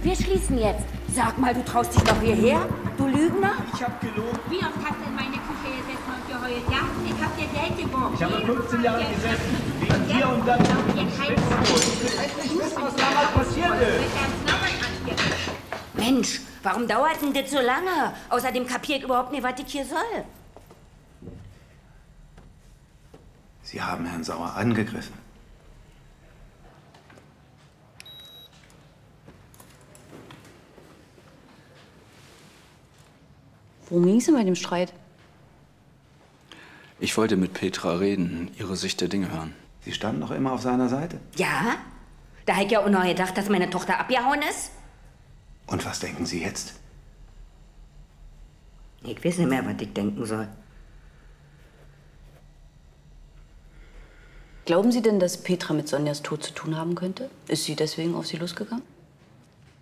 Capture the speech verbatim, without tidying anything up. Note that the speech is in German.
Wir schließen jetzt. Sag mal, du traust dich doch hierher? Du Lügner? Ich hab gelogen. Wie oft hast du in meine Küche gesessen und geheult, ja? Ich hab dir Geld geborgt. Ich habe fünfzehn Jahre gesessen. Wegen dir und dann... Ich will kein Ich wissen, was damals passiert ist. Mensch, warum dauert denn das so lange? Außerdem kapiert überhaupt nicht, was ich hier soll. Sie haben Herrn Sauer angegriffen. Worum ging es denn bei dem Streit? Ich wollte mit Petra reden, ihre Sicht der Dinge hören. Sie standen doch immer auf seiner Seite. Ja? Da hätte ich ja auch noch gedacht, dass meine Tochter abgehauen ist. Und was denken Sie jetzt? Ich weiß nicht mehr, was ich denken soll. Glauben Sie denn, dass Petra mit Sonjas Tod zu tun haben könnte? Ist sie deswegen auf Sie losgegangen?